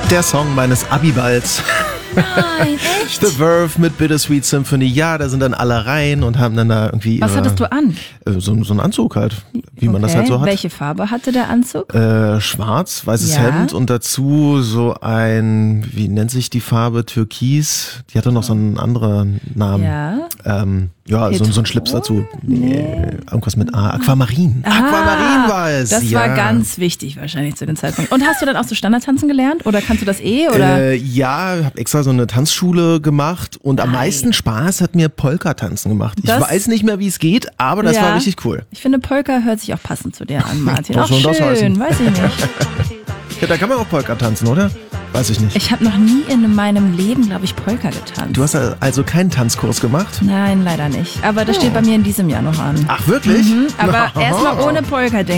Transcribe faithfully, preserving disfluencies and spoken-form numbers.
Der Song meines Abiballs. Nein, echt? The Verve mit Bittersweet Symphony. Ja, da sind dann alle rein und haben dann da irgendwie... Was äh, hattest du an? äh, So, so einen Anzug halt, wie man Okay. das halt so hat. Welche Farbe hatte der Anzug? Äh, schwarz, weißes Ja. Hemd und dazu so ein, wie nennt sich die Farbe, Türkis. Die hatte noch so einen anderen Namen. Ja. Ähm, ja, so, so ein Schlips dazu. Nee, irgendwas mit A. Aquamarin. Aquamarin war es. Das ja. war ganz wichtig wahrscheinlich zu dem Zeitpunkt. Und hast du dann auch so Standardtanzen gelernt oder kannst du das eh? Oder? Äh, ja, habe extra so eine Tanzschule gemacht und am Nein. meisten Spaß hat mir Polka-Tanzen gemacht. Ich Das- weiß nicht mehr, wie es geht, aber das Ja. war richtig cool. Ich finde, Polka hört sich auch passend zu dir an, Martin. Was Auch soll das schön, heißen? weiß ich nicht. Ja, da kann man auch Polka tanzen, oder? Weiß ich nicht. Ich habe noch nie in meinem Leben, glaube ich, Polka getanzt. Du hast also keinen Tanzkurs gemacht? Nein, leider nicht. Aber das steht bei mir in diesem Jahr noch an. Ach, wirklich? Mhm, aber erstmal ohne Polka, denke